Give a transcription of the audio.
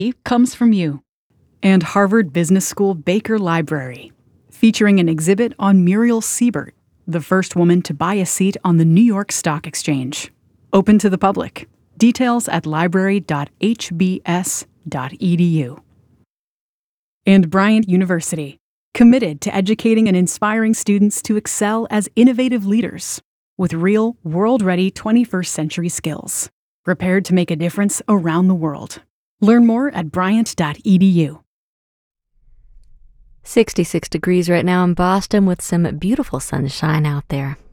comes from you. And Harvard Business School Baker Library, featuring an exhibit on Muriel Siebert, the first woman to buy a seat on the New York Stock Exchange. Open to the public. Details at library.hbs.edu. And Bryant University, committed to educating and inspiring students to excel as innovative leaders with real, world-ready 21st century skills, prepared to make a difference around the world. Learn more at bryant.edu. 66 degrees right now in Boston with some beautiful sunshine out there.